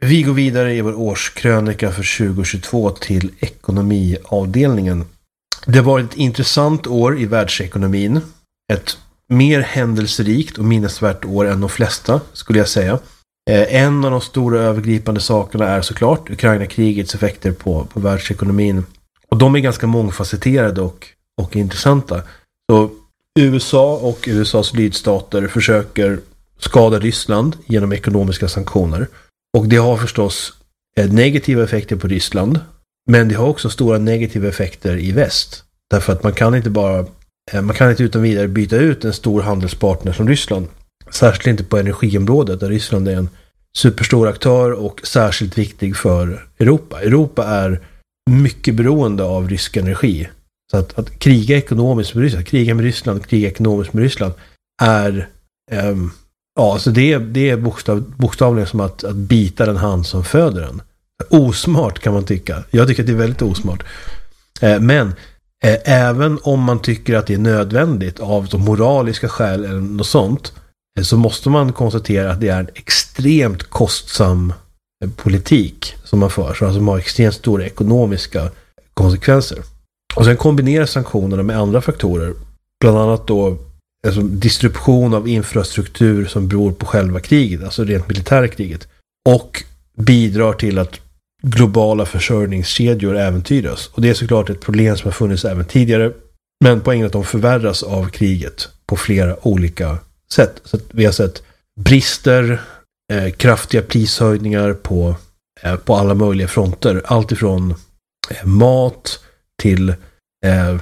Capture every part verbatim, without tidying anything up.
Vi går vidare i vår årskrönika för tjugohundratjugotvå till ekonomiavdelningen. Det har varit ett intressant år i världsekonomin. Ett mer händelserikt och minnesvärt år än de flesta, skulle jag säga. En av de stora övergripande sakerna är såklart Ukraina-krigets effekter på, på världsekonomin. Och de är ganska mångfacetterade och, och intressanta. Så U S A och U S A:s lydstater försöker skada Ryssland genom ekonomiska sanktioner. Och det har förstås negativa effekter på Ryssland. Men det har också stora negativa effekter i väst. Därför att man kan inte bara man kan inte utan vidare byta ut en stor handelspartner som Ryssland. Särskilt inte på energiområdet där Ryssland är en superstor aktör och särskilt viktig för Europa. Europa är mycket beroende av rysk energi. Så att, att kriga ekonomiskt med Ryssland, kriga med Ryssland, kriga ekonomiskt med Ryssland är um, ja, så det, det är bokstav, bokstavligen som att, att bita den hand som föder den. Osmart kan man tycka. Jag tycker att det är väldigt osmart. Eh, men eh, även om man tycker att det är nödvändigt av de moraliska skäl eller något sånt, eh, så måste man konstatera att det är en extremt kostsam eh, politik som man för, så alltså man har extremt stora ekonomiska konsekvenser. Och sen kombinerar sanktionerna med andra faktorer, bland annat då alltså distribution av infrastruktur som beror på själva kriget, alltså rent militära kriget, och bidrar till att globala försörjningskedjor äventyras. Och det är såklart ett problem som har funnits även tidigare, men poängen är att de förvärras av kriget på flera olika sätt. Så att vi har sett brister, eh, kraftiga prishöjningar på, eh, på alla möjliga fronter. Allt ifrån eh, mat till eh,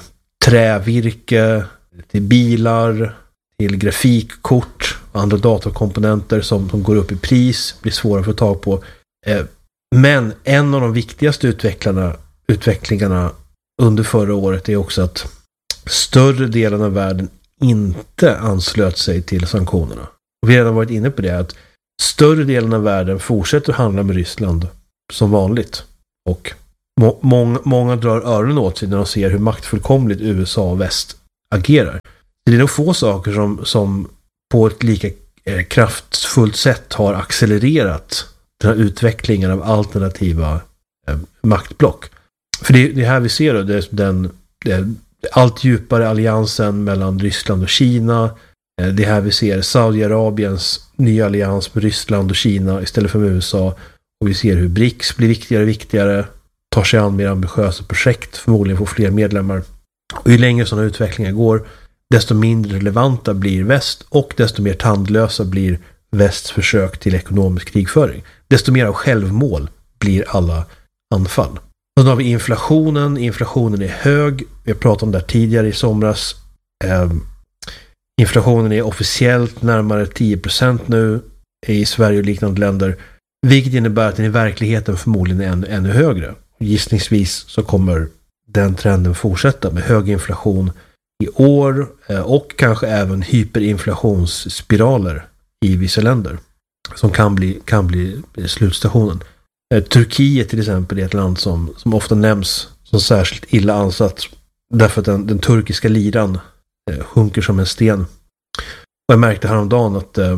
trävirke, till bilar, till grafikkort och andra datorkomponenter som, som går upp i pris, blir svåra att få tag på. Eh, men en av de viktigaste utvecklarna, utvecklingarna under förra året är också att större delen av världen inte anslöt sig till sanktionerna. Och vi har redan varit inne på det, att större delen av världen fortsätter handla med Ryssland som vanligt. Och må- många, många drar öronen åt sig när de ser hur maktfullkomligt U S A och väst agerar. Det är nog få saker som, som på ett lika eh, kraftfullt sätt har accelererat den här utvecklingen av alternativa eh, maktblock. För det, det här vi ser då, det är den det, allt djupare alliansen mellan Ryssland och Kina. Eh, det här vi ser Saudiarabiens nya allians med Ryssland och Kina istället för med U S A. Och vi ser hur B R I C S blir viktigare och viktigare, tar sig an mer ambitiösa projekt, förmodligen får fler medlemmar. Och ju längre sådana utvecklingar går, desto mindre relevanta blir väst och desto mer tandlösa blir västs försök till ekonomisk krigföring. Desto mer av självmål blir alla anfall. Och så har vi inflationen. Inflationen är hög. Vi har pratat om det här tidigare i somras. Eh, inflationen är officiellt närmare tio procent nu i Sverige och liknande länder. Vilket innebär att den i verkligheten förmodligen är ännu, ännu högre. Gissningsvis så kommer den trenden fortsätta med hög inflation i år och kanske även hyperinflationsspiraler i vissa länder som kan bli, kan bli slutstationen. Turkiet till exempel är ett land som, som ofta nämns som särskilt illa ansatt därför att den, den turkiska liran eh, sjunker som en sten. Och jag märkte häromdagen att eh,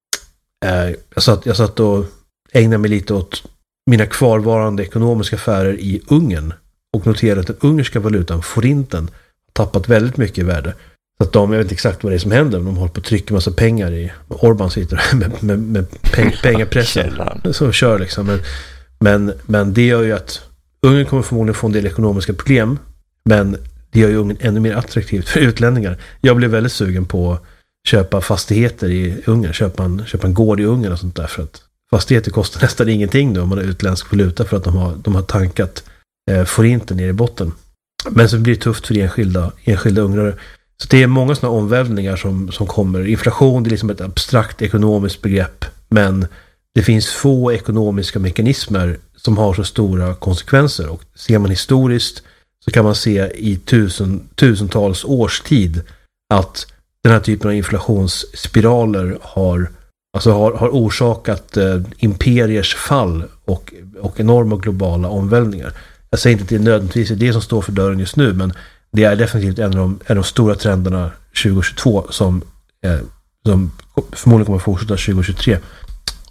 jag, satt, jag satt och ägnade mig lite åt mina kvarvarande ekonomiska affärer i Ungern och noterade att den ungerska valutan, forinten, har tappat väldigt mycket i värde. Så att de, jag vet inte exakt vad det är som händer, men de håller på att trycka massa pengar i, Orban sitter med, med, med peng, pengapressen. Så kör liksom. Men, men, men det gör ju att Ungern kommer förmodligen få en del ekonomiska problem, men det gör ju Ungern ännu mer attraktivt för utlänningar. Jag blev väldigt sugen på att köpa fastigheter i Ungern, köpa en, köpa en gård i Ungern och sånt där, för att fastigheter kostar nästan ingenting då om man har utländsk valuta för att de har, de har tankat eh, forinten ner i botten. Men så blir det tufft för enskilda, enskilda ungrare. Så det är många sådana omvälvningar som, som kommer. Inflation, det är liksom ett abstrakt ekonomiskt begrepp, men det finns få ekonomiska mekanismer som har så stora konsekvenser. Och ser man historiskt så kan man se i tusen, tusentals års tid att den här typen av inflationsspiraler har, alltså har, har orsakat eh, imperiers fall och, och enorma globala omvälvningar. Jag säger inte att det är nödvändigtvis det som står för dörren just nu, men det är definitivt en av de, en av de stora trenderna tjugohundratjugotvå som, eh, som förmodligen kommer att fortsätta tjugohundratjugotre.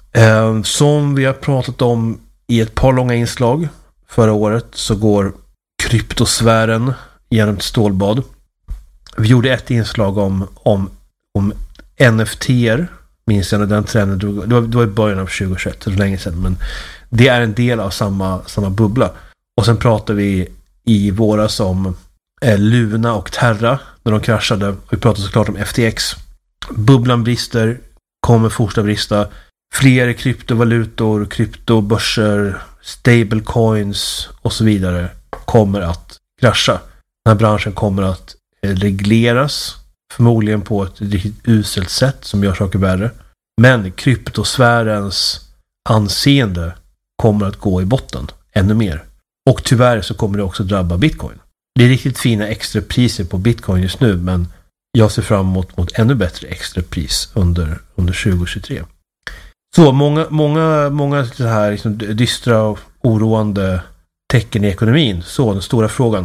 Eh, som vi har pratat om i ett par långa inslag förra året så går kryptosfären genom ett stålbad. Vi gjorde ett inslag om, om, om N F T-er, minns jag när den trenden drog. Det var, det var i början av tjugohundratjugoett, så länge sedan, men det är en del av samma, samma bubbla. Och sen pratar vi i våras om eh, Luna och Terra när de kraschade. Vi pratade såklart om F T X. Bubblan brister, kommer fortsätta brista. Fler kryptovalutor, kryptobörser, stablecoins och så vidare kommer att krascha. Den här branschen kommer att regleras, förmodligen på ett riktigt uselt sätt som gör saker värre. Men kryptosfärens anseende kommer att gå i botten ännu mer. Och tyvärr så kommer det också drabba Bitcoin. Det är riktigt fina extra priser på Bitcoin just nu, men jag ser fram emot mot ännu bättre extra pris under, under tjugohundratjugotre. Så många, många, många så här liksom dystra och oroande tecken i ekonomin. Så den stora frågan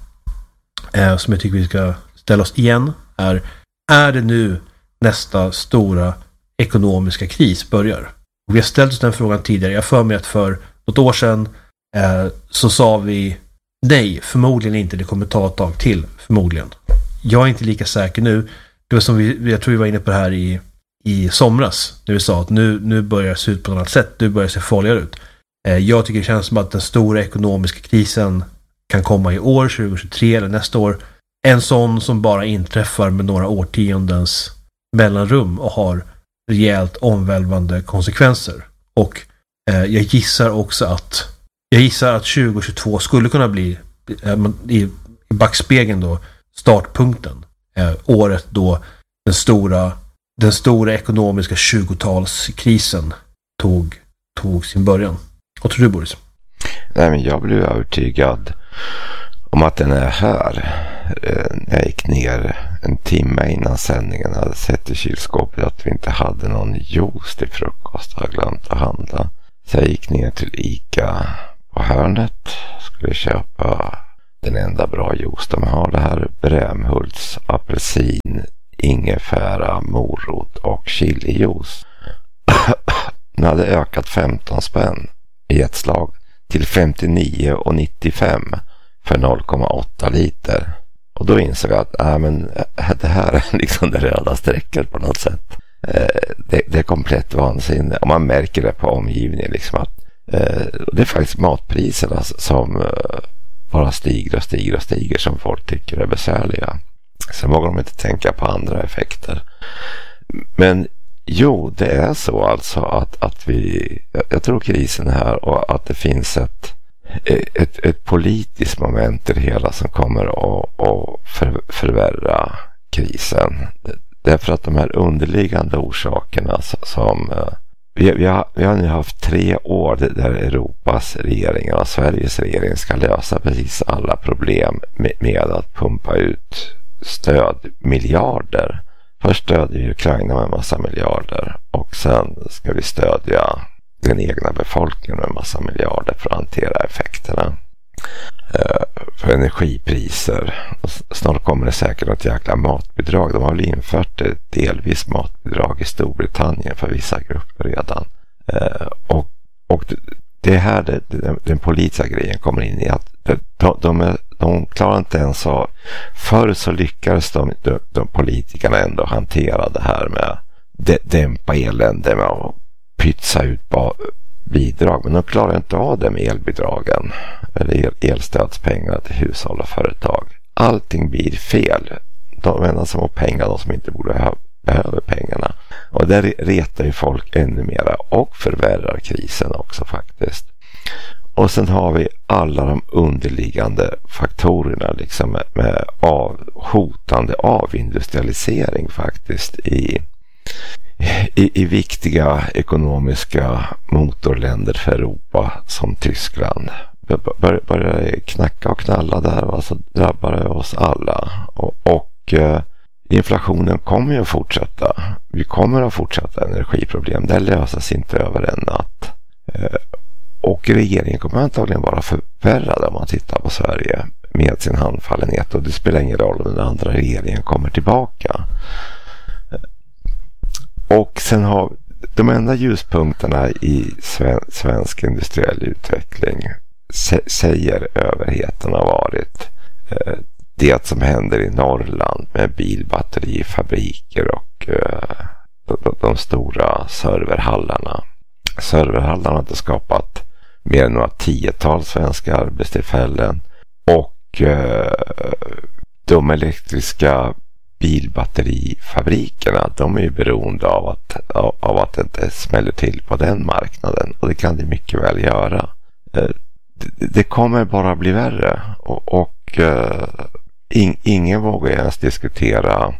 eh, som jag tycker vi ska ställa oss igen är: är det nu nästa stora ekonomiska kris börjar? Och vi har ställt oss den frågan tidigare. Jag för mig att för något år sedan eh, så sa vi nej, förmodligen inte, det kommer ta ett tag till, förmodligen. Jag är inte lika säker nu. Det var som vi, jag tror vi var inne på det här i, i somras, när vi sa att nu, nu börjar det se ut på något annat sätt, nu börjar det se farligare ut. Eh, jag tycker det känns som att den stora ekonomiska krisen kan komma i år, tjugohundratjugotre eller nästa år. En sån som bara inträffar med några årtiondens mellanrum och har rejält omvälvande konsekvenser. Och eh, jag gissar också att jag gissar att tjugohundratjugotvå skulle kunna bli eh, i, i backspegeln då startpunkten. Eh, året då den stora den stora ekonomiska tjugotalskrisen tog, tog sin början. Vad tror du, Boris? Nej, men jag blev övertygad om att den är här. Jag gick ner en timme innan sändningen, hade sett i kylskåpet att vi inte hade någon juice till frukost. Jag hade glömt att handla. Så jag gick ner till Ica på hörnet. Skulle köpa den enda bra juice de har. Det här Brämhults apelsin, ingefära, morot och chilijuice. Den hade ökat femton spänn i ett slag till femtionio och nittiofem för noll komma åtta liter. Och då insåg jag att äh, men, det här är liksom det röda strecket på något sätt. Eh, det, det är komplett vansinne. Och man märker det på omgivningen. Liksom att, eh, det är faktiskt matpriserna som eh, bara stiger och stiger och stiger som folk tycker är besvärliga. Så vågar de inte tänka på andra effekter. Men jo, det är så alltså att, att vi, jag tror krisen är här och att det finns ett Ett, ett politiskt moment i det hela som kommer att, att för, förvärra krisen. Därför att de här underliggande orsakerna som vi, vi, har, vi har nu haft tre år där Europas regeringar och Sveriges regering ska lösa precis alla problem med, med att pumpa ut stödmiljarder. Först stödjer vi Ukraina med en massa miljarder och sen ska vi stödja den egna befolkningen med en massa miljarder för att hantera effekterna eh, för energipriser. Och snart kommer det säkert något jäkla matbidrag. De har väl infört ett delvis matbidrag i Storbritannien för vissa grupper redan. Eh, och, och det, det här det, det, den politiska grejen kommer in i att de, de, är, de klarar inte ens av. Förr så lyckades de, de, de politikerna ändå hantera det här med de, dämpa elände med att pytsa ut på bidrag, men de klarar inte av det med elbidragen eller el, elstödspengar till hushåll och företag. Allting blir fel. De enda som har pengar, de som inte borde ha, behöver pengarna. Och det retar ju folk ännu mera och förvärrar krisen också faktiskt. Och sen har vi alla de underliggande faktorerna liksom med, med av, hotande avindustrialisering faktiskt i I, i viktiga ekonomiska motorländer för Europa som Tyskland. Börjar bör knacka och knalla där, och så drabbar det oss alla. Och, och eh, inflationen kommer ju att fortsätta. Vi kommer att fortsätta energiproblem. Det löses inte över en natt. Eh, och regeringen kommer antagligen bara förvärrad om man tittar på Sverige med sin handfallenhet. Och det spelar ingen roll om den andra regeringen kommer tillbaka. Och sen har de enda ljuspunkterna i sven, svensk industriell utveckling sä, säger överheten har varit eh, det som händer i Norrland med bilbatterifabriker och eh, de, de stora serverhallarna. Serverhallarna har inte skapat mer än några tiotal svenska arbetstillfällen och eh, de elektriska bilbatterifabrikerna, de är ju beroende av att, av, av att det inte smäller till på den marknaden, och det kan det mycket väl göra. Eh, det, det kommer bara bli värre, och, och eh, in, ingen vågar ens diskutera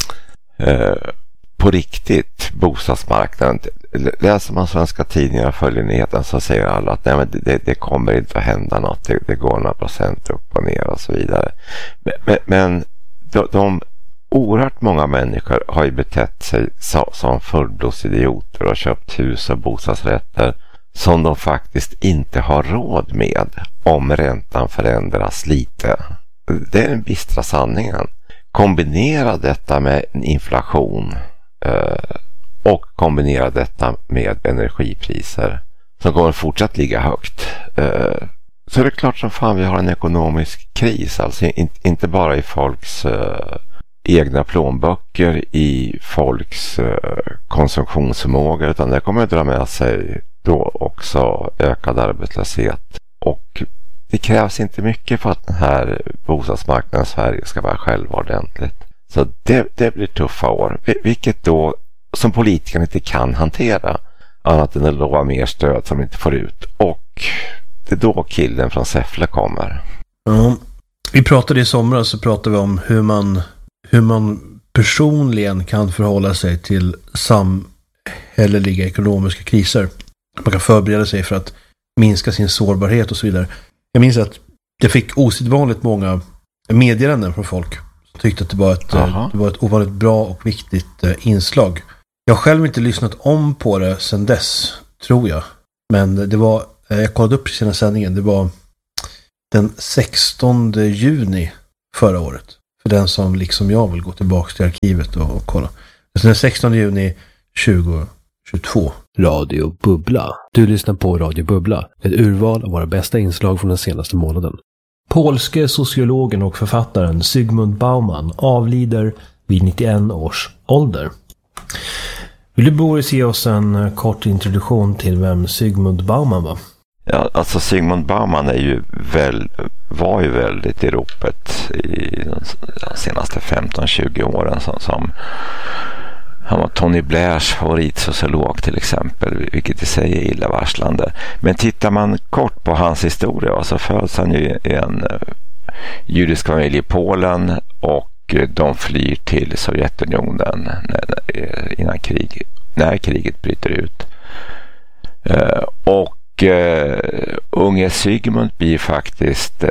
eh, på riktigt bostadsmarknaden. Läser man svenska tidningar och följer nyheten så säger alla att nej, men det, det kommer inte att hända något, det, det går några procent upp och ner och så vidare. Men, men, men de, de oerhört många människor har ju betett sig så, som fullblodsidioter och köpt hus och bostadsrätter som de faktiskt inte har råd med om räntan förändras lite. Det är den bistra sanningen. Kombinera detta med en inflation eh, och kombinera detta med energipriser som kommer fortsatt ligga högt. Eh, så är det klart som fan vi har en ekonomisk kris. Alltså in, inte bara i folks eh, egna plånböcker, i folks eh, konsumtionsförmåga, utan det kommer att dra med sig då också ökad arbetslöshet. Och det krävs inte mycket för att den här bostadsmarknaden i Sverige ska vara själva ordentligt. Så det, det blir tuffa år, vilket då som politikerna inte kan hantera annat än att lova mer stöd som de inte får ut. Och det är då killen från Säffle kommer. Ja, vi pratade i somras så pratade vi om hur man, hur man personligen kan förhålla sig till samhälleliga ekonomiska kriser. Man kan förbereda sig för att minska sin sårbarhet och så vidare. Jag minns att jag fick osedvanligt många meddelanden från folk som tyckte att det var ett, det var ett ovanligt bra och viktigt eh, inslag. Jag har själv inte lyssnat om på det sedan dess, tror jag. Men det var, eh, jag kollade upp sina sändningen, det var den sextonde juni förra året. För den som liksom jag vill gå tillbaka till arkivet och, och kolla. Så den sextonde juni tjugohundratjugotvå. Radio Bubbla. Du lyssnar på Radio Bubbla. Ett urval av våra bästa inslag från den senaste månaden. Polske sociologen och författaren Zygmunt Bauman avlider vid nittioen års ålder. Vill du Boris ge oss en kort introduktion till vem Zygmunt Bauman var? Ja, alltså Zygmunt Bauman är ju väl, var ju väldigt i ropet i de senaste femton tjugo åren som, som han var Tony Blairs favoritsociolog till exempel, vilket i sig är illavarslande. Men tittar man kort på hans historia så föds han ju i en judisk familj i Polen och de flyr till Sovjetunionen innan krig, när kriget bryter ut. Och unge Zygmunt blir faktiskt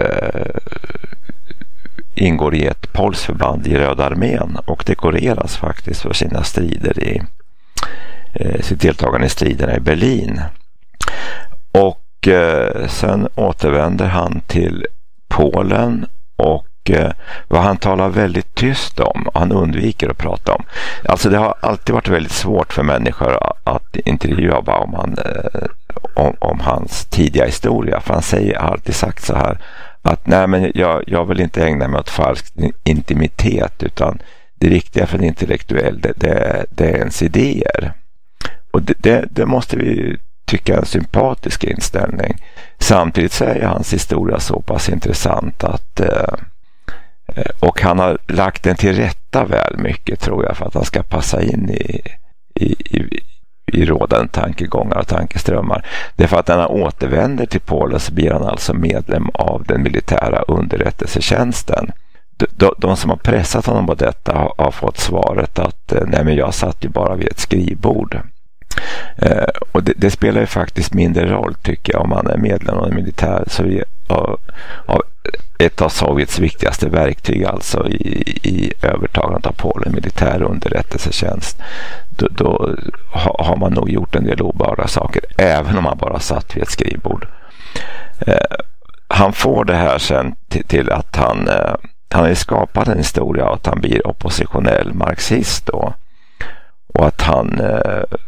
ingår i ett polskt förband i Röda armén och dekoreras faktiskt för sina strider i eh, sitt deltagande i striderna i Berlin. Och eh, sen återvänder han till Polen och eh, vad han talar väldigt tyst om, han undviker att prata om. Alltså det har alltid varit väldigt svårt för människor att intervjua Bauman eh, om, om hans tidiga historia, för han säger, har alltid sagt så här att nej, men jag, jag vill inte ägna mig åt falsk intimitet, utan det viktiga för en intellektuell det, det, det är ens idéer. Och det, det, det måste vi tycka är en sympatisk inställning. Samtidigt så är hans historia så pass intressant att eh, och han har lagt den till rätta väl mycket, tror jag, för att han ska passa in i, i, i i rådande tankegångar och tankeströmmar. Det är för att när han återvänder till Polen så blir han alltså medlem av den militära underrättelsetjänsten. De, de, de som har pressat honom på detta har, har fått svaret att nej, men jag satt ju bara vid ett skrivbord. Eh, och det, det spelar ju faktiskt mindre roll, tycker jag, om man är medlem av den militär, så vi, av, av ett av Sovjets viktigaste verktyg, alltså i, i övertagandet av Polen, militär underrättelsetjänst. Då, då ha, har man nog gjort en del obehagliga saker, även om man bara satt vid ett skrivbord. Eh, han får det här sen till, till att han eh, han har skapat en historia att han blir oppositionell marxist då, och att han eh,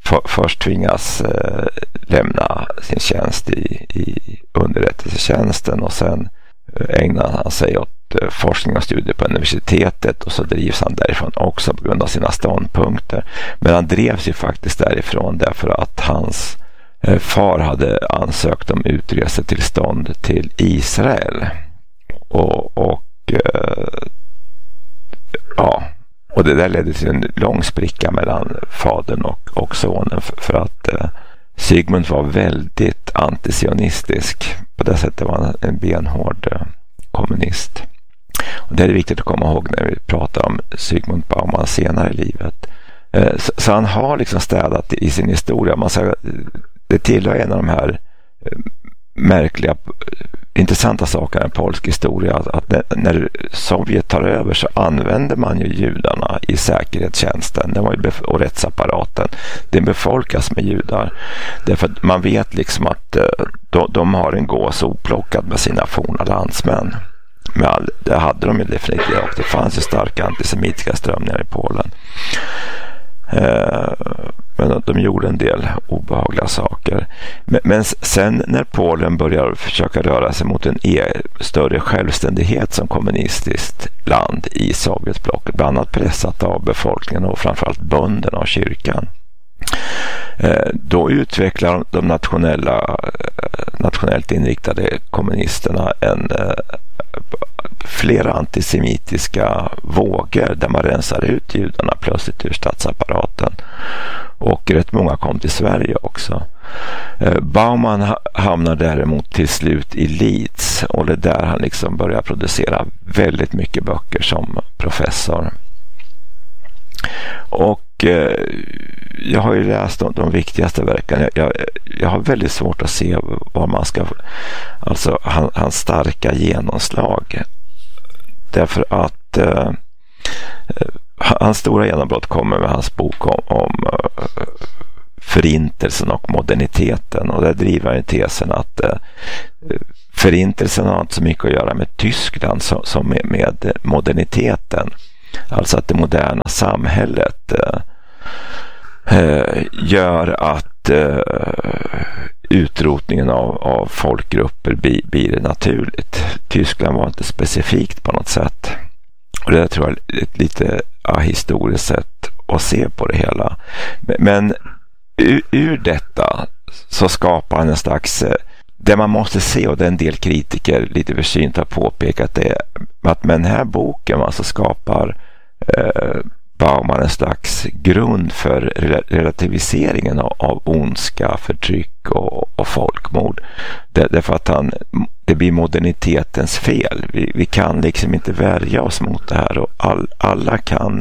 för, först tvingas eh, lämna sin tjänst i, i underrättelsetjänsten och sen eh, ägnar han sig åt eh, forskning och studier på universitetet, och så drivs han därifrån också på grund av sina ståndpunkter. Men han drevs ju faktiskt därifrån därför att hans eh, far hade ansökt om utresetillstånd till Israel. Och, och eh, ja, och det där ledde till en lång spricka mellan fadern och, och sonen för, för att eh, Sigmund var väldigt antisionistisk. På det sättet var han en benhård eh, kommunist. Och det är viktigt att komma ihåg när vi pratar om Zygmunt Bauman senare i livet. Eh, så, så han har liksom städat i sin historia. Man säger, det tillhör en av de här eh, märkliga, intressanta sakerna i polsk historia, att, att när, när Sovjet tar över så använder man ju judarna i säkerhetstjänsten, det var ju bef- och rättsapparaten. Den befolkas med judar. Därför att man vet liksom att de, de har en gås oplockad med sina forna landsmän. Men all, det hade de ju definitivt, och det fanns ju starka antisemitiska strömningar i Polen. Men de gjorde en del obehagliga saker. Men, men sen när Polen börjar försöka röra sig mot en e- större självständighet som kommunistiskt land i Sovjetblocket, bland annat pressat av befolkningen och framförallt bönderna och kyrkan, då utvecklar de nationella, nationellt inriktade kommunisterna en flera antisemitiska vågor där man rensar ut judarna plötsligt ur statsapparaten, och rätt många kom till Sverige också. Bauman hamnar däremot till slut i Leeds, och det är där han liksom börjar producera väldigt mycket böcker som professor. Och eh, jag har ju läst de, de viktigaste verken. Jag, jag, jag har väldigt svårt att se vad man ska, alltså han, hans starka genomslag. Därför att eh, hans stora genombrott kommer med hans bok om, om uh, förintelsen och moderniteten, och där driver han tesen att uh, förintelsen har inte så mycket att göra med Tyskland som, som med, med moderniteten. Alltså att det moderna samhället uh, uh, gör att uh, utrotningen av, av folkgrupper blir, blir naturligt. Tyskland var inte specifikt på något sätt. Och det tror jag är ett lite ahistoriskt sätt att se på det hela. Men, men ur, ur detta så skapar han en slags, det man måste se, och det är en del kritiker lite försynt har påpekat, det är att med den här boken alltså skapar eh, Bauman en slags grund för relativiseringen av, av ondska, förtryck och, och folkmord. Det, därför att han, det blir modernitetens fel. Vi, vi kan liksom inte värja oss mot det här, och all, alla kan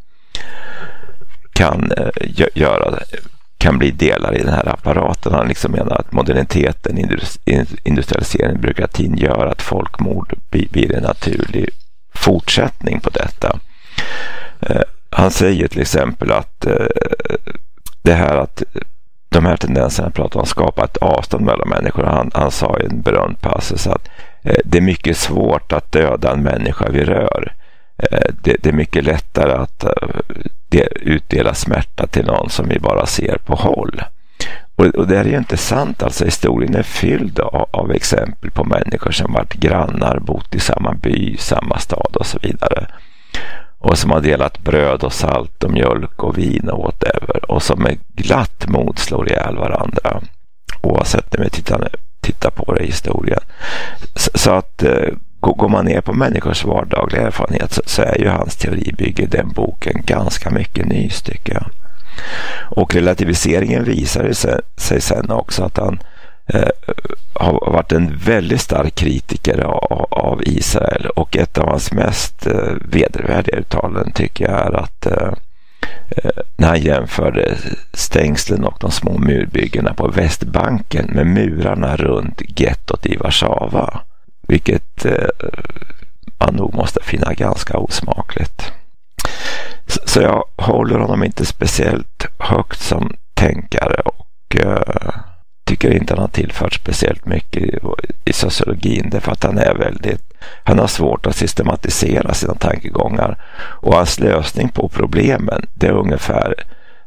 kan göra kan bli delar i den här apparaten. Han liksom menar att moderniteten, industrialiseringen, byråkratin gör att folkmord blir en naturlig fortsättning på detta. Han säger till exempel att det här att de här tendenserna pratar om skapa ett avstånd mellan människor. Han, han sa i en berömd passus att det är mycket svårt att döda en människa vi rör. Det, det är mycket lättare att det, utdela smärta till någon som vi bara ser på håll. Och, och det är ju inte sant. Alltså historien är fylld av, av exempel på människor som varit grannar, bott i samma by, samma stad och så vidare. Och som har delat bröd och salt och mjölk och vin och whatever. Och som med glatt mod slår ihjäl varandra. Oavsett när vi tittar, tittar på det i historien. Så, så att eh, går man ner på människors vardagliga erfarenhet så, så är ju hans teoribygge i den boken ganska mycket nys, tycker jag. Och relativiseringen visar sig, sig sen också att han eh, har varit en väldigt stark kritiker av, av Israel, och ett av hans mest eh, vedervärdiga uttalanden tycker jag är att eh, när han jämförde stängslen och de små murbyggena på Västbanken med murarna runt gettot i Warszawa, vilket eh, man nog måste finna ganska osmakligt. Så, så jag håller honom inte speciellt högt som tänkare, och eh, tycker inte han har tillfört speciellt mycket i, i sociologin, därför att han är väldigt, han har svårt att systematisera sina tankegångar, och hans lösning på problemen, det är ungefär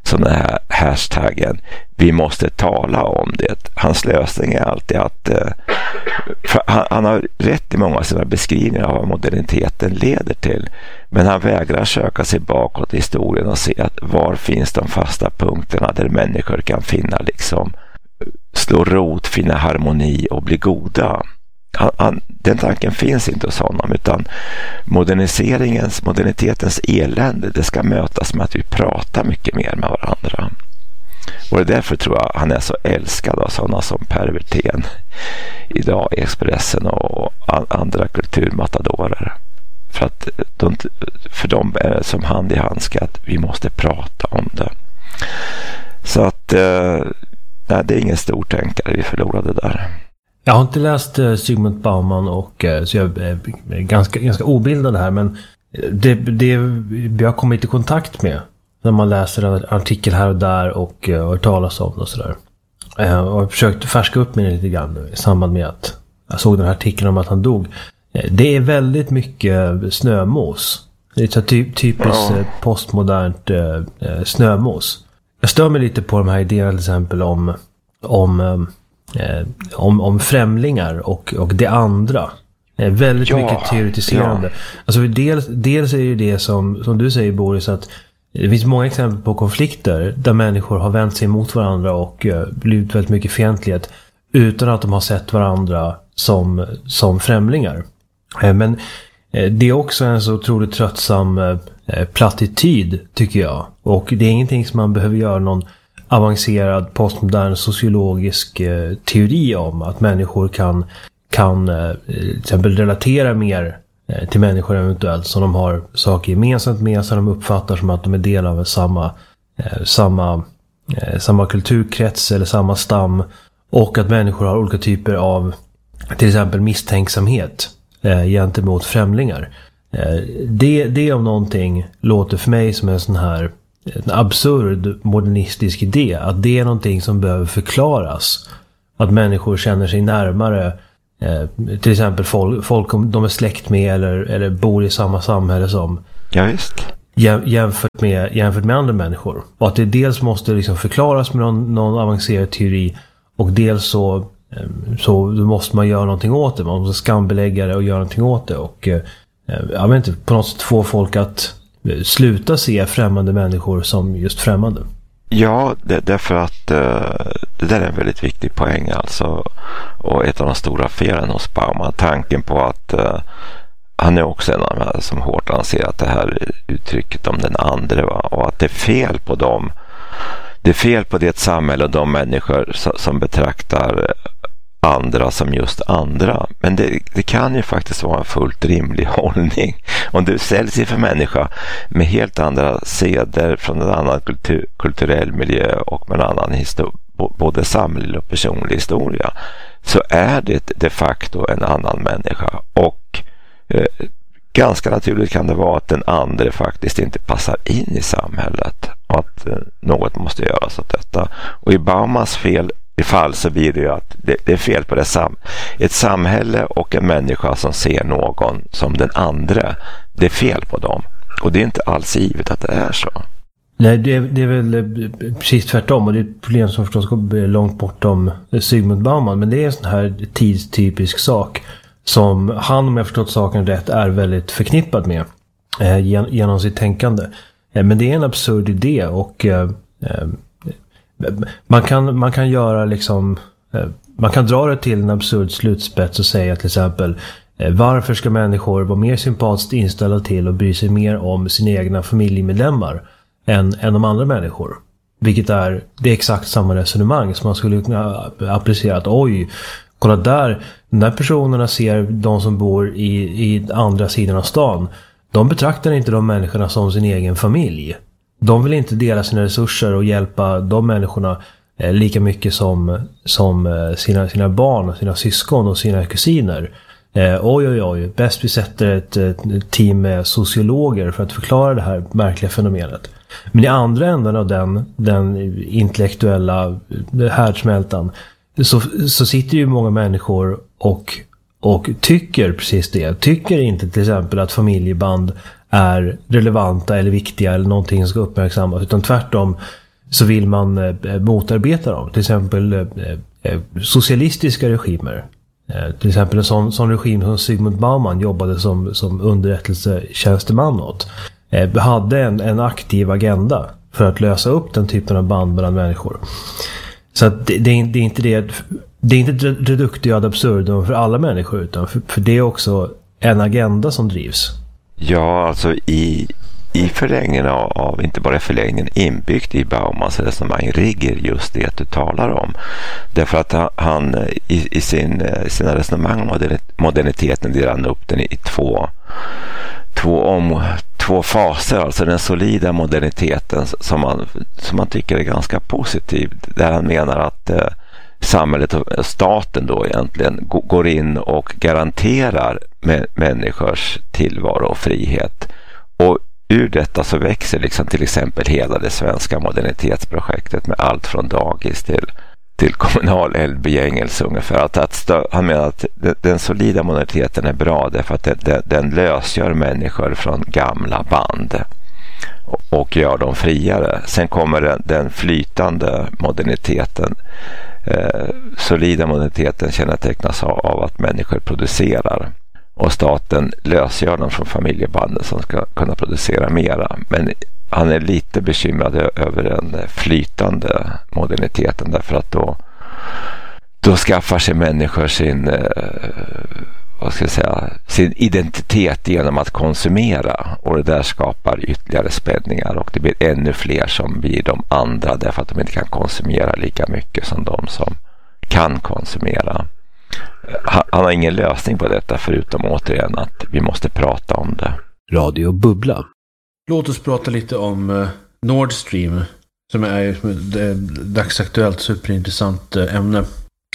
som den här hashtaggen vi måste tala om det. Hans lösning är alltid att eh, han, han har rätt i många av sina beskrivningar av vad moderniteten leder till, men han vägrar söka sig bakåt i historien och se att var finns de fasta punkterna där människor kan finna liksom slå rot, finna harmoni och bli goda. Han, han, den tanken finns inte hos honom, utan moderniseringens, modernitetens elände, det ska mötas med att vi pratar mycket mer med varandra. Och det är därför tror jag han är så älskad av sådana som Per Werthén idag i Expressen och andra kulturmatadorer. För att de, för dem är det som hand i handske att vi måste prata om det. Så att nej, det är ingen stor tänkare vi förlorade där. Jag har inte läst uh, Zygmunt Bauman och uh, så jag är uh, ganska, ganska obildad här, men det, det vi har kommit i kontakt med när man läser en artikel här och där och uh, hör talas om och sådär. Uh, och jag försökt färska upp mig lite grann i samband med att jag såg den här artikeln om att han dog. Uh, det är väldigt mycket snömos. Det är så typ, typiskt uh, postmodernt uh, uh, snömos. Jag stör mig lite på de här idéerna till exempel om om um, Eh, om, om främlingar och, och det andra. Eh, väldigt ja, mycket teoretiserande. Ja. Alltså dels, dels är ju det som, som du säger Boris, att det finns många exempel på konflikter där människor har vänt sig mot varandra och eh, blivit väldigt mycket fientlighet utan att de har sett varandra som, som främlingar. Eh, men eh, det är också en så otroligt tröttsam eh, plattityd tycker jag. Och det är ingenting som man behöver göra någon avancerad postmodern sociologisk eh, teori om, att människor kan, kan eh, till exempel relatera mer eh, till människor eventuellt som de har saker gemensamt med, som de uppfattar som att de är del av en samma, eh, samma, eh, samma kulturkrets eller samma stam, och att människor har olika typer av till exempel misstänksamhet eh, gentemot främlingar. Eh, det, det om någonting låter för mig som en sån här en absurd modernistisk idé, att det är någonting som behöver förklaras, att människor känner sig närmare eh, till exempel folk, folk de är släkt med eller, eller bor i samma samhälle som ja, just. Jämfört, med, jämfört med andra människor, och att det dels måste liksom förklaras med någon, någon avancerad teori, och dels så, eh, så måste man göra någonting åt det, man måste skambelägga det och göra någonting åt det, och eh, jag vet inte, på något sätt få folk att sluta se främmande människor som just främmande. Ja, det, därför att uh, det där är en väldigt viktig poäng alltså, och ett av de stora felen hos Bauman, tanken på att uh, han är också en av de som hårt anser att det här uttrycket om den andra, va? Och att det är fel på dem, det är fel på det samhälle och de människor som, som betraktar andra som just andra. Men det, det kan ju faktiskt vara en fullt rimlig hållning. Om du säljs för människa med helt andra seder från en annan kultur, kulturell miljö och med en annan historia, både samhällelig och personlig historia, så är det de facto en annan människa. Och eh, ganska naturligt kan det vara att den andra faktiskt inte passar in i samhället och att eh, något måste göras åt detta. Och i Baumans fel i fall så blir det ju att det, det är fel på det sam- ett samhälle och en människa som ser någon som den andra, det är fel på dem, och det är inte alls givet att det är så. Nej, det är, det är väl precis tvärtom, och det är ett problem som förstås går långt bortom Zygmunt Bauman, men det är en sån här tidstypisk sak som han, om jag förstått saken rätt, är väldigt förknippad med eh, genom sitt tänkande. Eh, men det är en absurd idé, och eh, eh, Man kan, man kan göra liksom, man kan dra det till en absurd slutspets och säga till exempel, varför ska människor vara mer sympatiskt inställda till och bry sig mer om sina egna familjemedlemmar än, än de andra människor? Vilket är, det är exakt samma resonemang som man skulle kunna applicera, att oj, kolla där, de där personerna ser de som bor i, i andra sidan av stan, de betraktar inte de människorna som sin egen familj. De vill inte dela sina resurser och hjälpa de människorna eh, lika mycket som, som eh, sina, sina barn, sina syskon och sina kusiner. Eh, oj, oj, oj. Bäst vi sätter ett, ett team med sociologer för att förklara det här märkliga fenomenet. Men i andra änden av den, den intellektuella härdsmältan så, så sitter ju många människor och, och tycker precis det. Tycker inte till exempel att familjeband är relevanta eller viktiga eller någonting som ska uppmärksammas, utan tvärtom så vill man eh, motarbeta dem. Till exempel eh, eh, socialistiska regimer. Eh, till exempel en sån, sån regim som Zygmunt Bauman jobbade som, som underrättelsetjänsteman åt. Eh, hade en, en aktiv agenda för att lösa upp den typen av band mellan människor. Så att det, det, är, det är inte det... Det är inte ett reductio ad absurdum för alla människor, utan för, för det är också en agenda som drivs. Ja, alltså i, i förlängningen av, av, inte bara förlängningen, inbyggt i Baumans resonemang ligger just det du talar om. Därför att han, han i, i sin, sina resonemang om moderniteten delar han upp den i två, två, om, två faser. Alltså den solida moderniteten som man, som man tycker är ganska positiv. Där han menar att eh, samhället och staten då egentligen går in och garanterar människors tillvaro och frihet. Och ur detta så växer liksom till exempel hela det svenska modernitetsprojektet med allt från dagis till, till kommunal eldbegängelse ungefär. Att, att stö- han menar att den, den solida moderniteten är bra därför att den, den, den lösgör människor från gamla band och, och gör dem friare. Sen kommer den, den flytande moderniteten. Eh, solida moderniteten kännetecknas av, av att människor producerar och staten lösgör dem från familjebanden som ska kunna producera mera. Men han är lite bekymrad över den flytande moderniteten därför att då, då skaffar sig människor sin, eh, vad ska jag säga, sin identitet genom att konsumera, och det där skapar ytterligare spänningar och det blir ännu fler som blir de andra därför att de inte kan konsumera lika mycket som de som kan konsumera. Han har ingen lösning på detta förutom återigen att vi måste prata om det. Radio Bubbla. Låt oss prata lite om Nord Stream som är ett dagsaktuellt superintressant ämne.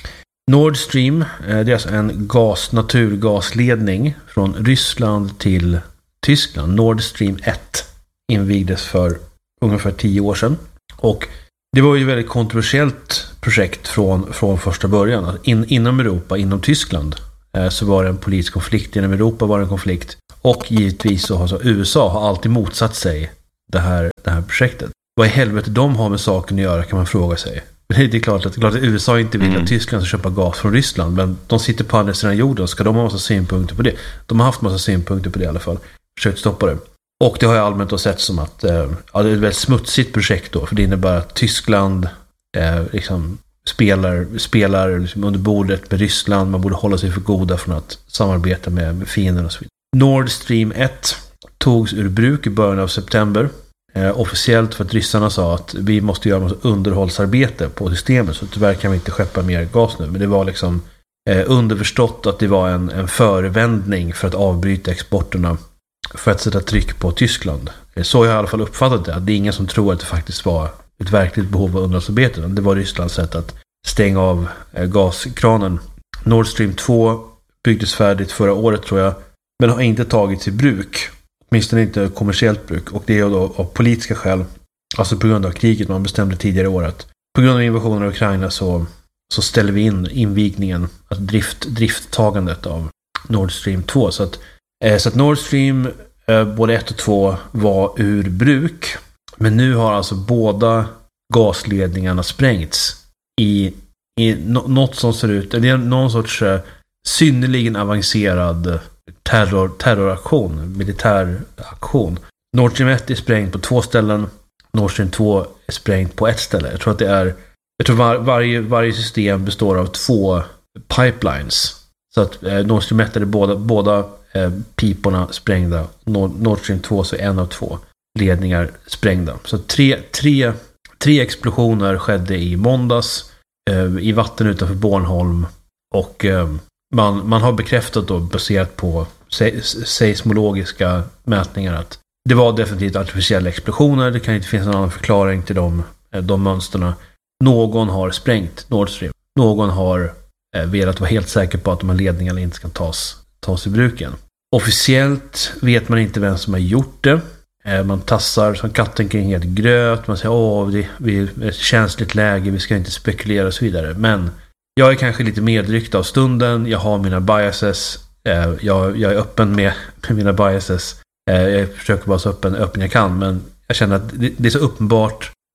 Nord Stream, det är alltså en gas, naturgasledning från Ryssland till Tyskland. Nord Stream ett invigdes för ungefär tio år sedan. Och det var ju ett väldigt kontroversiellt projekt från, från första början. In, inom Europa, inom Tyskland, eh, så var det en politisk konflikt. Inom Europa var det en konflikt. Och givetvis så har så U S A har alltid motsatt sig det här, det här projektet. Vad i helvete de har med saken att göra kan man fråga sig. Det är klart att, klart att U S A inte vill mm. att Tyskland ska köpa gas från Ryssland. Men de sitter på andra sidan jorden. Ska de ha massa synpunkter på det? De har haft massa synpunkter på det i alla fall. Försökt stoppa det. Och det har jag allmänt då sett som att eh, ja, det är ett väldigt smutsigt projekt då. För det innebär att Tyskland eh, liksom spelar, spelar liksom under bordet med Ryssland. Man borde hålla sig för goda från att samarbeta med, med fienden och så vidare. Nord Stream ett togs ur bruk i början av september. Eh, officiellt för att ryssarna sa att vi måste göra underhållsarbete på systemet. Så tyvärr kan vi inte skeppa mer gas nu. Men det var liksom eh, underförstått att det var en, en förevändning för att avbryta exporterna. För att sätta tryck på Tyskland. Så har jag i alla fall uppfattat det. Det är ingen som tror att det faktiskt var ett verkligt behov av underhållsarbete. Det var Rysslands sätt att stänga av gaskranen. Nord Stream två byggdes färdigt förra året tror jag. Men har inte tagits i bruk. Åtminstone inte kommersiellt bruk. Och det är då av politiska skäl. Alltså på grund av kriget man bestämde tidigare i året. På grund av invasionen av Ukraina så, så ställer vi in invigningen. Alltså drift, drifttagandet av Nord Stream två. Så att Så att Nord Stream, både ett och två, var ur bruk. Men nu har alltså båda gasledningarna sprängts i, i något som ser ut, det är någon sorts synnerligen avancerad terror, terroraktion, militäraktion. Nord Stream ett är sprängt på två ställen, Nord Stream två är sprängt på ett ställe. Jag tror att det är, jag tror var, varje, varje system består av två pipelines. Så att eh, Nord Stream ett är båda, båda eh, piporna sprängda. Nord, Nord Stream två så är en av två ledningar sprängda. Så tre, tre, tre explosioner skedde i måndags eh, i vatten utanför Bornholm. Och eh, man, man har bekräftat då, baserat på se, seismologiska mätningar, att det var definitivt artificiella explosioner. Det kan inte finnas någon annan förklaring till de, de mönsterna. Någon har sprängt Nord Stream. Någon har eh, velat vara helt säker på att de här ledningarna inte ska tas, tas i bruken. Officiellt vet man inte vem som har gjort det. Eh, man tassar som katten kring ett gröt. Man säger åh, det, vi är ett känsligt läge, vi ska inte spekulera och så vidare. Men jag är kanske lite medryckt av stunden. Jag har mina biases. Eh, jag, jag är öppen med, med mina biases. Jag försöker vara så öppen, öppen jag kan, men jag känner att det, det är så uppenbart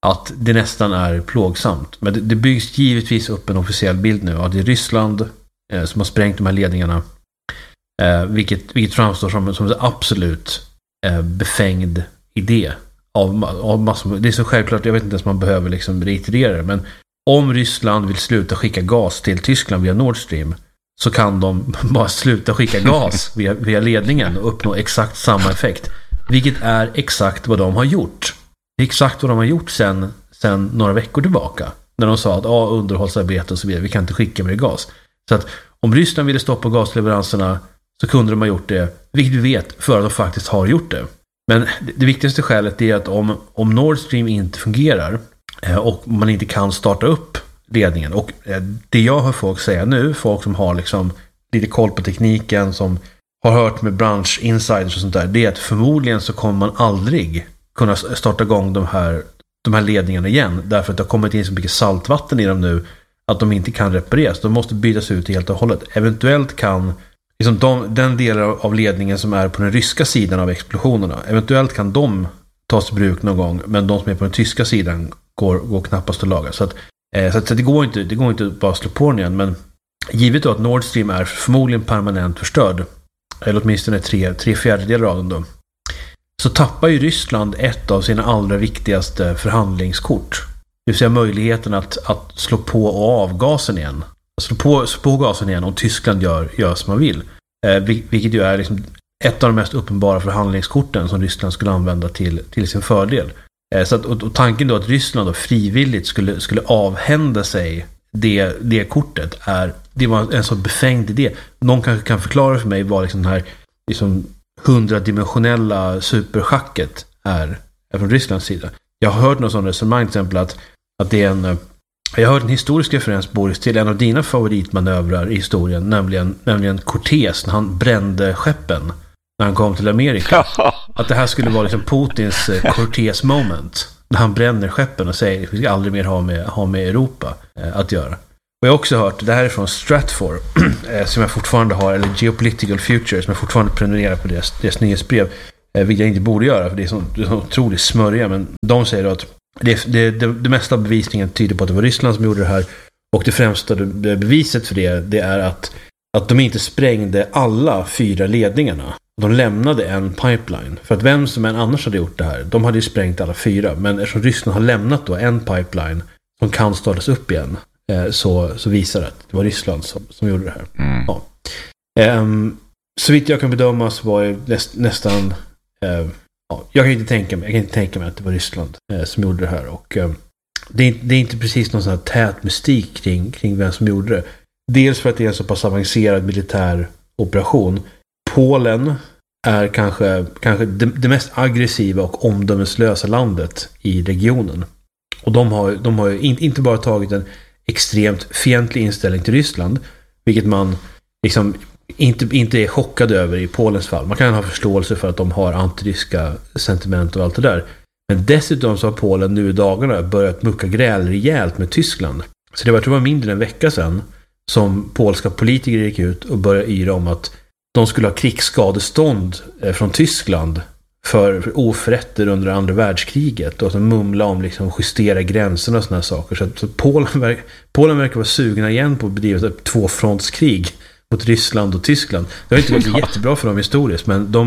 att det nästan är plågsamt. Men det, det byggs givetvis upp en officiell bild nu. Ja, det är Ryssland eh, som har sprängt de här ledningarna. Eh, vilket, vilket framstår som, som en absolut eh, befängd idé. Av, av massor, det är så självklart, jag vet inte ens man behöver liksom reiterera det. Men om Ryssland vill sluta skicka gas till Tyskland via Nord Stream, så kan de bara sluta skicka gas via, via ledningen och uppnå exakt samma effekt. Vilket är exakt vad de har gjort. Det är exakt vad de har gjort sen, sen några veckor tillbaka. När de sa att ah, underhållsarbete och så vidare, vi kan inte skicka mer gas. Så att om Ryssland ville stoppa gasleveranserna, så kunde de ha gjort det, vilket vi vet, för att de faktiskt har gjort det. Men det, det viktigaste skälet är att om, om Nord Stream inte fungerar eh, och man inte kan starta upp ledningen, och eh, det jag hör folk säga nu, folk som har liksom lite koll på tekniken, som har hört med bransch insiders och sånt där, det är att förmodligen så kommer man aldrig kunna starta igång de här, de här ledningarna igen, därför att det har kommit in så mycket saltvatten i dem nu att de inte kan repareras. De måste bytas ut helt och hållet. Eventuellt kan liksom de, den delen av ledningen som är på den ryska sidan av explosionerna, eventuellt kan de tas i bruk någon gång, men de som är på den tyska sidan går, går knappast att laga. Så, att, eh, så, att, så att det går inte det går inte bara att slå på den igen, men givet då att Nord Stream är förmodligen permanent förstörd, eller åtminstone tre, tre fjärdedelar av dem då, så tappar ju Ryssland ett av sina allra viktigaste förhandlingskort. Det vill säga möjligheten att, att slå på och av gasen igen. Slå på, slå på gasen igen om Tyskland gör, gör som man vill. Eh, vilket ju är liksom ett av de mest uppenbara förhandlingskorten som Ryssland skulle använda till, till sin fördel. Eh, så att, och, och tanken då att Ryssland då frivilligt skulle, skulle avhända sig det, det kortet, är, det var en så befängd idé. Någon kanske kan förklara för mig vad liksom den här liksom hundradimensionella superschacket är, är från Rysslands sida. Jag har hört något sånt resonemang, till exempel att, att det är en, jag har hört en historisk referens, Boris, till en av dina favoritmanövrar i historien, nämligen, nämligen Cortés när han brände skeppen när han kom till Amerika. Att det här skulle vara liksom Putins Cortés moment, när han bränner skeppen och säger att vi ska aldrig mer ha med, ha med Europa eh, att göra. Och jag har också hört, det här är från Stratfor eh, som jag fortfarande har, eller Geopolitical Future, som jag fortfarande prenumererar på deras, deras nyhetsbrev, eh, vilket jag inte borde göra, för det är så, det är så otroligt smörja, men de säger då att det, det, det, det mesta av bevisningen tyder på att det var Ryssland som gjorde det här, och det främsta det beviset för det, det är att, att de inte sprängde alla fyra ledningarna. De lämnade en pipeline. För att vem som än annars hade gjort det här, de hade ju sprängt alla fyra. Men eftersom Ryssland har lämnat då en pipeline som kan startas upp igen, eh, så, så visar det att det var Ryssland som, som gjorde det här. Mm. Ja. Um, så vitt jag kan bedöma så var det näst, nästan... Uh, ja, jag, kan inte tänka mig, jag kan inte tänka mig att det var Ryssland uh, som gjorde det här. Och uh, det, är, det är inte precis någon sån här tät mystik kring, kring vem som gjorde det. Dels för att det är en så pass avancerad militär operation. Polen är kanske, kanske det, det mest aggressiva och omdömeslösa landet i regionen. Och de har, de har ju in, inte bara tagit en extremt fientlig inställning till Ryssland, vilket man liksom inte, inte är chockad över i Polens fall. Man kan ha förståelse för att de har antiryska sentiment och allt det där. Men dessutom så har Polen nu i dagarna börjat mucka gräl rejält med Tyskland. Så det var, jag tror det var mindre än en vecka sedan som polska politiker gick ut och började yra om att de skulle ha krigsskadestånd från Tyskland för oförrätter under andra världskriget, och att de mumla om liksom justera gränserna och såna här saker. Så, att, så Polen, verk, Polen verkar vara sugna igen på att bedriva ett tvåfrontskrig mot Ryssland och Tyskland. Det har inte varit jättebra för dem historiskt, men de,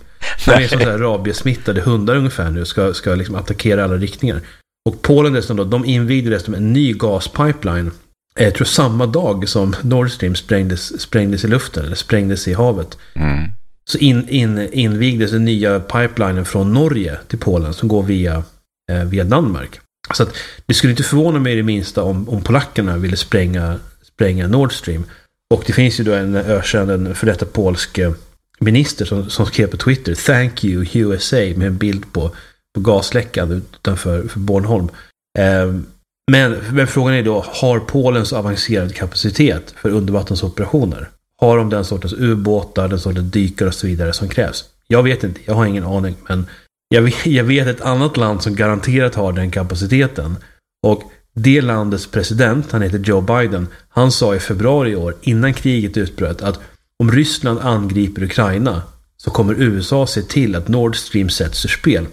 de är som så här rabiesmittade hundar ungefär nu, ska, ska liksom attackera alla riktningar. Och Polen dessutom då, de invigde dessutom en ny gaspipeline, jag tror samma dag som Nord Stream sprängdes, sprängdes i luften, eller sprängdes i havet. Mm. Så in, in, invigdes den nya pipelinen från Norge till Polen som går via, eh, via Danmark. Så att det skulle inte förvåna mig i det minsta om, om polackerna ville spränga, spränga Nord Stream. Och det finns ju då en ökänd, en för detta polsk minister som, som skrev på Twitter "Thank you U S A" med en bild på, på gasläckan utanför för Bornholm. Eh, men, men frågan är då, har Polen så avancerad kapacitet för undervattensoperationer? Har de den sortens ubåtar, den sortens dykare och så vidare som krävs? Jag vet inte, jag har ingen aning, men jag vet, jag vet ett annat land som garanterat har den kapaciteten. Och det landets president, han heter Joe Biden, han sa i februari i år, innan kriget utbröt, att om Ryssland angriper Ukraina så kommer U S A se till att Nord Stream sätts ur spel.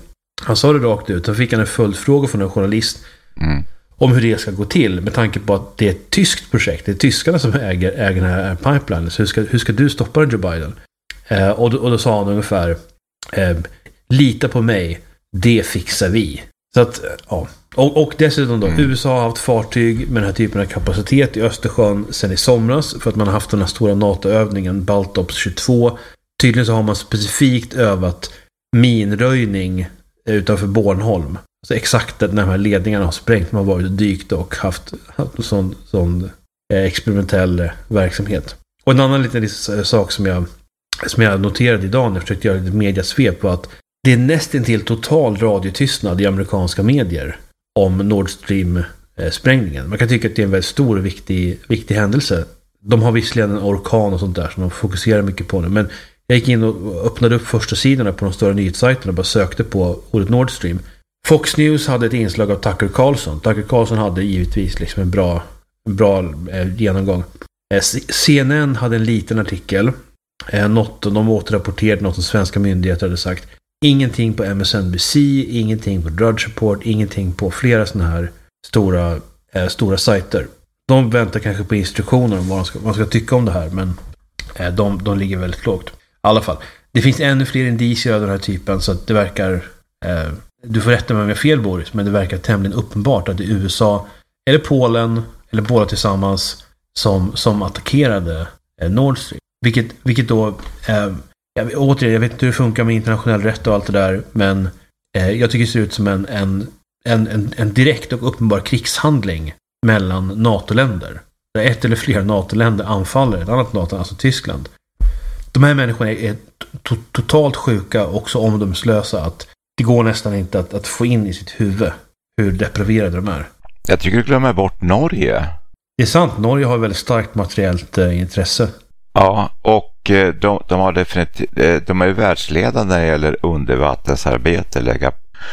Han sa det rakt ut. Han fick en följdfråga från en journalist mm. om hur det ska gå till, med tanke på att det är ett tyskt projekt. Det är tyskarna som äger, äger den här pipelinen. Så hur ska, hur ska du stoppa Joe Biden? Eh, och, då, och då sa han ungefär eh, lita på mig, det fixar vi. Så att, ja. Och, och dessutom då, mm. U S A har haft fartyg med den här typen av kapacitet i Östersjön sedan i somras, för att man har haft den här stora NATO-övningen Baltops tjugotvå. Tydligen så har man specifikt övat minröjning utanför Bornholm. Så exakt när de här ledningarna har sprängt, man har varit och dykt och haft, haft sån, sån eh, experimentell verksamhet. Och en annan liten sak som jag, som jag noterade idag när jag försökte göra lite mediasvep var att det är nästan till total radiotystnad i amerikanska medier om Nord Stream-sprängningen. Man kan tycka att det är en väldigt stor och viktig, viktig händelse. De har visserligen en orkan och sånt där som de fokuserar mycket på nu, men jag gick in och öppnade upp första sidorna på de stora nyhetssajterna och bara sökte på ordet Nord Stream. Fox News hade ett inslag av Tucker Carlson. Tucker Carlson hade givetvis liksom en bra, en bra eh, genomgång. Eh, C N N hade en liten artikel. Eh, något, de återrapporterade något som svenska myndigheter hade sagt. Ingenting på M S N B C, ingenting på Drudge Report, ingenting på flera sådana här stora, eh, stora sajter. De väntar kanske på instruktioner om vad man ska, vad man ska tycka om det här, men eh, de, de ligger väldigt lågt. I alla fall. Det finns ännu fler indicier av den här typen, så att det verkar... Eh, du får rätta mig om jag fel, Boris, men det verkar tämligen uppenbart att det är U S A eller Polen, eller båda tillsammans, som, som attackerade eh, Nord Stream. Vilket, vilket då... Eh, jag, återigen, jag vet inte hur det funkar med internationell rätt och allt det där, men eh, jag tycker det ser ut som en, en, en, en, en direkt och uppenbar krigshandling mellan NATO-länder. Där ett eller flera NATO-länder anfaller ett annat NATO, alltså Tyskland. De här människorna är to- totalt sjuka och så omdömeslösa att det går nästan inte att, att få in i sitt huvud hur depraverade de är. Jag tycker du glömmer bort Norge. Det är sant, Norge har väldigt starkt materiellt eh, intresse. Ja, och eh, de, de har definitivt, eh, de är ju världsledande när det gäller undervattensarbete, lägga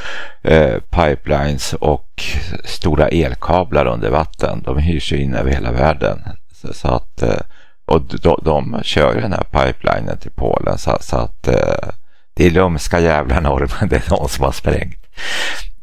eh, pipelines och stora elkablar under vatten. De hyrs ju in över hela världen. Så, så att, eh, och de, de kör den här pipelinen till Polen, så, så att eh, det är lumska jävla normen, det är någon som har sprängt.